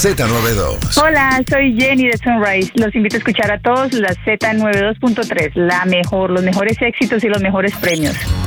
Z92. Hola, soy Jenny de Sunrise. Los invito a escuchar a todos la Z92.3, la mejor, los mejores éxitos y los mejores premios.